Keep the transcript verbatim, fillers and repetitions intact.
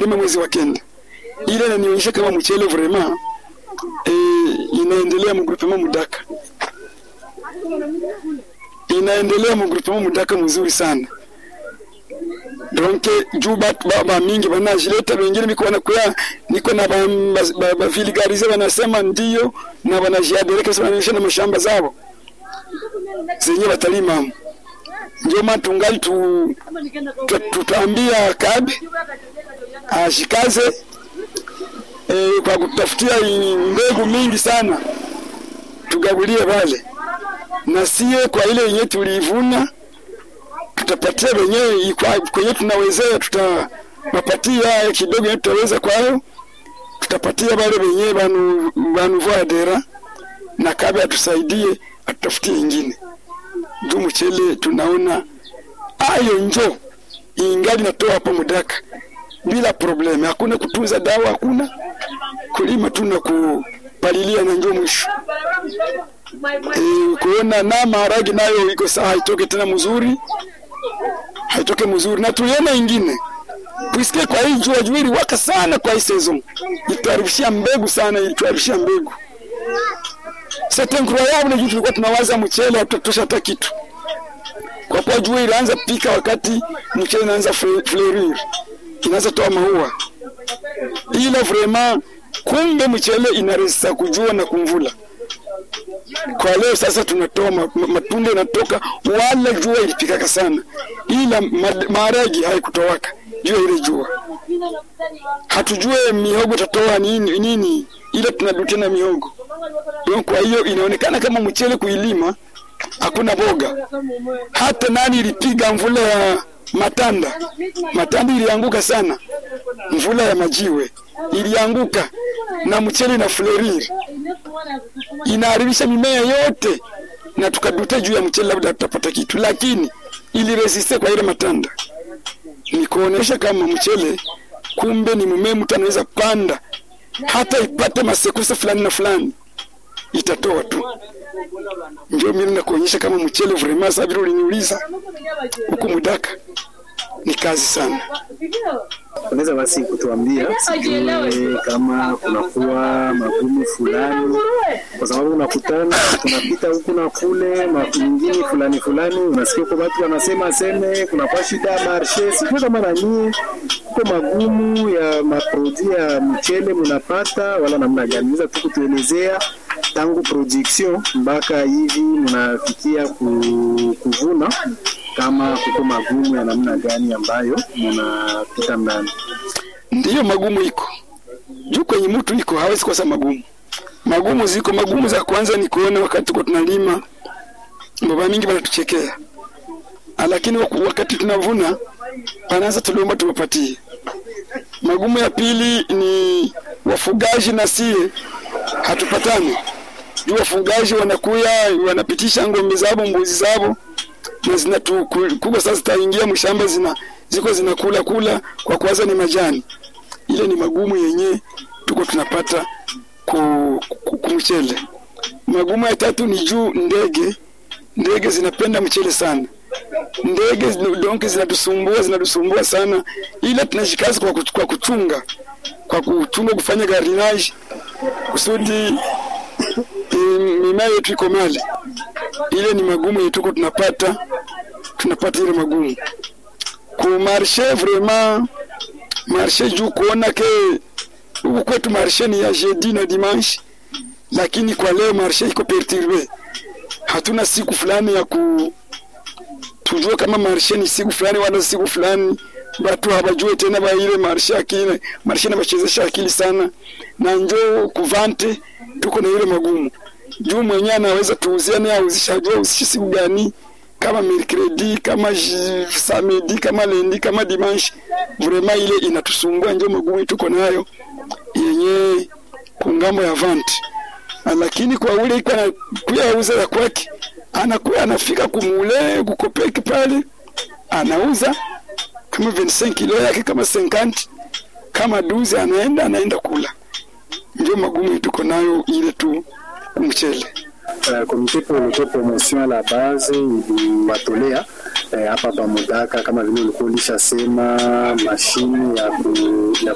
probleme mwezi wa kenda. Ile inanionyesha kama mchele vraiment eh inaendelea mgrupema Mudaka. Inaendelea mgrupema Mudaka mzuri sana. Donc juba baba mingi banajileta wengine miko wanakuya niko na ba, ba, ba vulgarize wanasema ndio na wanajiadereka sana na mashamba zao. Zenye batalima. Ndio maana tungali tu tutaambia kabe ashikaze eh kwa kutafutia mbegu mingi sana tugabulie wale na sie kwa ile yenye tulivuna tutapatia wenyewe kwenye tunawezea tutawapatia kidogo tutaweza kwao tutapatia wale wenyewe banu banu voadera na kabe atusaidie atafutie nyingine ndio mchele tunaona ayo njo ingali natoa hapo Mudaka bila probleme, hakuna kutunza dawa, hakuna kulima tu na kupalilia na njoo mwisho. E, kuona na maharagi nayo iko sawa, haitoke tena mzuri, haitoke mzuri na tuliona ingine puisque kwa hii jua juiri waka sana kwa hii season ituharibishia mbegu sana, ituharibishia mbegu. C'est incroyable, juu tulikuwa tunawaza mchele hatutosha hata kitu. Kwa kwa jua ilianza pika wakati mchele inaanza fleurir, inaanza toa maua. Ila vraiment kumbe mchele inaresa kujua na kumvula. Kwa leo sasa tunatoa matunda yanatoka, wala jua ilipika sana. Ila maharagi haikutowaka jua ile jua. Hatujue mihogo tatoa nini nini, ila tunadutia na mihogo. Kwa hiyo inaonekana kama mchele kuilima hakuna boga. Hata nani ilipiga mvula ya matanda. Matanda ilianguka sana. Mvula ya majiwe ilianguka na mchele na fleurir. Inaharibisha mimea yote na tukaduta juu ya mchele labda tutapata kitu, lakini ili resiste kwa ile matanda. Ni kuonesha kama mchele kumbe ni mmea mtu anaweza panda hata ipate masekusa fulani na fulani itatoa tu. Ndio mimi nakuonyesha kama mchele vraiment sababu uliniuliza huko Mudaka ni kazi sana. Unaweza basi kutuambia sijui kama kunakuwa magumu fulani, kwa sababu unakutana tunapita huku na kule mengine fulani fulani, unasikia kwa watu wanasema seme kunakuwa shida ya marshe, sijui kama na nyie kwa magumu ya maprodi ya mchele mnapata wala namna gani? Unaweza tu kutuelezea tangu production mpaka hivi mnafikia kuvuna, kama kuko magumu ya namna gani ambayo mnapita ndani? Ndiyo magumu iko. Juu kwenye mtu iko hawezi kosa magumu. Magumu ziko, magumu za kwanza ni kuona wakati tuko tunalima baba mingi wanatuchekea. Lakini wakati tunavuna wanaanza tuliomba tuwapatie. Magumu ya pili ni wafugaji na sie hatupatani. Juu wafugaji wanakuya wanapitisha ngombe zao, mbuzi zao na zinatukuga sasa zitaingia mshamba zina ziko zinakula kula kwa kwanza ni majani. Ile ni magumu yenye tuko tunapata ku, ku, ku mchele. Magumu ya tatu ni juu ndege. Ndege zinapenda mchele sana. Ndege donc zinatusumbua zinatusumbua sana. Ile tunashikaza kwa, kwa kuchunga. Kwa kuchunga kufanya gardenage kusudi mimea yetu iko mali. Ile ni magumu yetu tuko tunapata tunapata ile magumu. Ku marché vraiment marché juu kuona ke huko kwetu marché ni ya jeudi na dimanche, lakini kwa leo marché iko perturbé. Hatuna siku fulani ya ku tujue kama marché ni siku fulani wala siku fulani, watu hawajui tena ba ile marché akile marché na bachezesha akili sana na njoo kuvante tuko na ile magumu. Juu mwenyewe anaweza tuuzia na auzisha jua usishi siku gani, kama mercredi, kama samedi, kama lundi, kama dimanche. Vraiment ile inatusumbua, ndio magumu tuko nayo yenye kungambo ya vante. Lakini kwa ule iko na kuyauza ya kwake, anakuwa anafika kumule kukopeki pale anauza kama vingt-cinq kilo yake, kama cinquante, kama douze anaenda anaenda kula. Ndio magumu tuko nayo ile tu mchele. Uh, Comité pour l'autopromotion à la base iliwatolea hapa uh, pa Mudaka kama vile ulikuwa ulishasema mashini ya, ku, ya